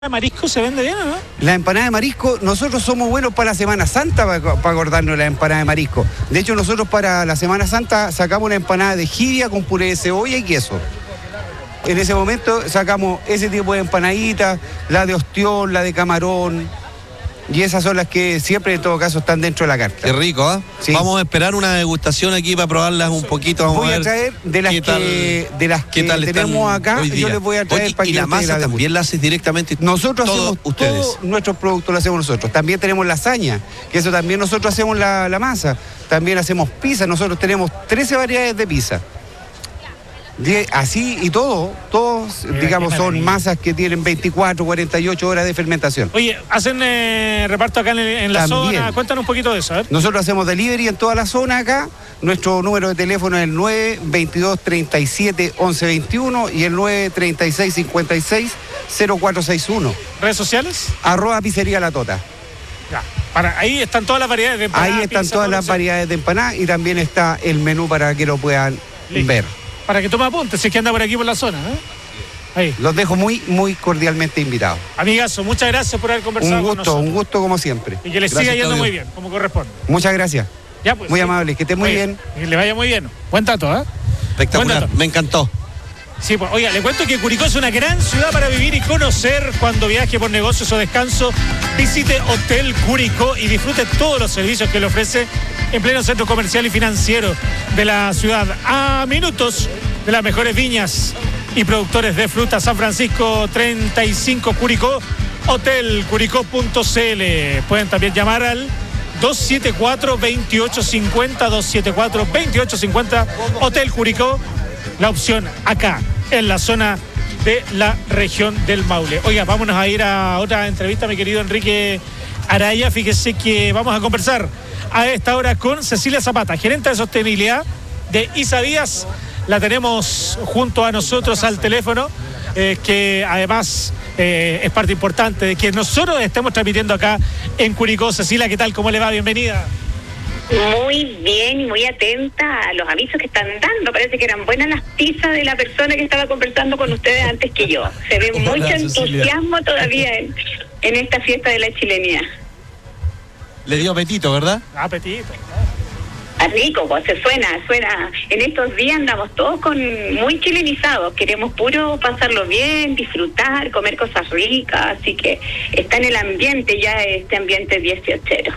¿De marisco se vende bien o no? La empanada de marisco, nosotros somos buenos para la Semana Santa para acordarnos la empanada de marisco. De hecho, nosotros para la Semana Santa sacamos una empanada de jibia con puré de cebolla y queso. En ese momento sacamos ese tipo de empanaditas, la de ostión, la de camarón, y esas son las que siempre en todo caso están dentro de la carta. Qué rico, ¿eh? Sí. Vamos a esperar una degustación aquí para probarlas un poquito. Vamos Voy a a ver traer de las que tenemos acá, yo les voy a traer. Oye, para y que la ustedes masa también la haces directamente. Nosotros todos hacemos ustedes. todos nuestros productos, lo hacemos nosotros. También tenemos lasaña, que eso también nosotros hacemos la masa. También hacemos pizza, nosotros tenemos 13 variedades de pizza. Así y todos, digamos, son masas que tienen 24, 48 horas de fermentación. Oye, hacen reparto acá en la También. zona. Cuéntanos un poquito de eso, a ver. Nosotros hacemos delivery en toda la zona acá. Nuestro número de teléfono es el 922-37-1121 y el 936-56-0461. ¿Redes sociales? @pizzería La Tota. Ya. Ahí están todas las variedades de empanadas. Ahí están pizza, todas todo las eso. variedades de empanadas y también está el menú para que lo puedan Listo. ver. Para que tome apuntes, si es que anda por aquí por la zona, ¿eh? Ahí. Los dejo muy, muy cordialmente invitados. Amigazo, muchas gracias por haber conversado con nosotros. Un gusto como siempre. Y que les Gracias, siga yendo Claudio. muy bien, como corresponde. Muchas gracias. Ya, pues, Muy sí. amable, que esté muy Oye, bien. Que le vaya muy bien. Buen dato, ¿eh? Buen Espectacular, dato. me encantó. Sí, pues, oiga, le cuento que Curicó es una gran ciudad para vivir y conocer. Cuando viaje por negocios o descanso, visite Hotel Curicó y disfrute todos los servicios que le ofrece en pleno centro comercial y financiero de la ciudad. A minutos de las mejores viñas y productores de fruta. San Francisco 35 Curicó, hotelcuricó.cl. Pueden también llamar al 274-2850, 274-2850, Hotel Curicó, la opción acá, en la zona de la región del Maule. Oiga, vámonos a ir a otra entrevista, mi querido Enrique Araya. Fíjese que vamos a conversar a esta hora con Cecilia Zapata, gerente de sostenibilidad de Isavías. La tenemos junto a nosotros al teléfono, que además es parte importante de que nosotros estemos transmitiendo acá en Curicó. Cecilia, ¿qué tal? ¿Cómo le va? Bienvenida. Muy bien y muy atenta a los avisos que están dando. Parece que eran buenas las pizzas de la persona que estaba conversando con ustedes antes que yo. Se ve Hola, mucho Cecilia. entusiasmo todavía en esta fiesta de la chilenidad. Le dio apetito, ¿verdad? Apetito. Rico, pues se suena. En estos días andamos todos muy chilenizados. Queremos puro pasarlo bien, disfrutar, comer cosas ricas. Así que está en el ambiente ya, este ambiente 18ero.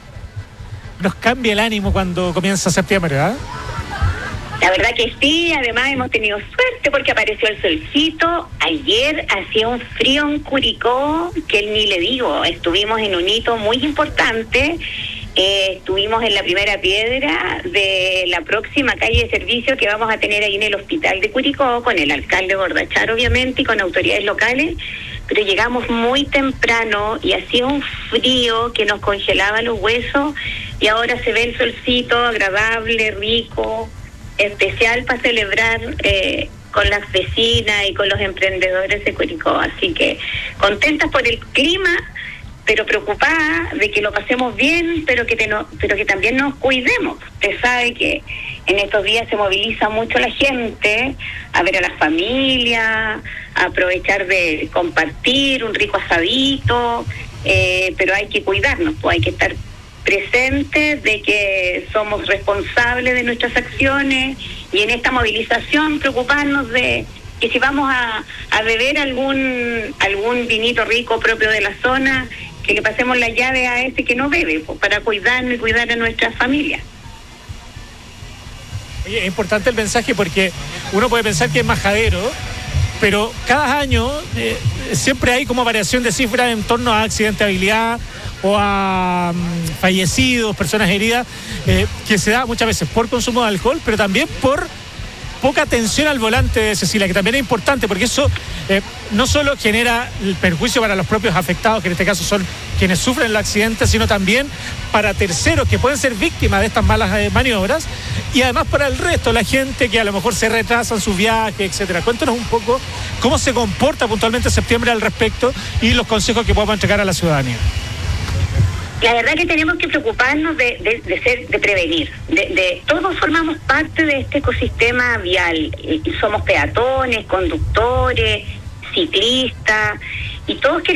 Nos cambia el ánimo cuando comienza septiembre, ¿verdad? La verdad que sí, además hemos tenido suerte porque apareció el solcito. Ayer hacía un frío en Curicó que ni le digo. Estuvimos en un hito muy importante. Estuvimos en la primera piedra de la próxima calle de servicio que vamos a tener ahí en el hospital de Curicó, con el alcalde Bordachar obviamente y con autoridades locales, pero llegamos muy temprano y hacía un frío que nos congelaba los huesos y ahora se ve el solcito agradable, rico, especial para celebrar con las vecinas y con los emprendedores de Curicó. Así que contentas por el clima, pero preocupada de que lo pasemos bien, pero que también nos cuidemos. Usted sabe que en estos días se moviliza mucho la gente a ver a las familias, a aprovechar de compartir un rico asadito, pero hay que cuidarnos, pues hay que estar presentes de que somos responsables de nuestras acciones y en esta movilización preocuparnos de que si vamos a beber algún vinito rico propio de la zona, que le pasemos la llave a ese que no bebe, pues, para cuidarnos y cuidar a nuestras familias. Oye, es importante el mensaje porque uno puede pensar que es majadero, pero cada año siempre hay como variación de cifras en torno a accidentabilidad o a fallecidos, personas heridas, que se da muchas veces por consumo de alcohol, pero también por poca atención al volante, Cecilia, que también es importante porque eso no solo genera el perjuicio para los propios afectados, que en este caso son quienes sufren el accidente, sino también para terceros que pueden ser víctimas de estas malas maniobras y además para el resto, la gente que a lo mejor se retrasa en sus viajes, etcétera. Cuéntanos un poco cómo se comporta puntualmente septiembre al respecto y los consejos que podamos entregar a la ciudadanía. La verdad que tenemos que preocuparnos de prevenir. Todos formamos parte de este ecosistema vial. Somos peatones, conductores, ciclistas, y todos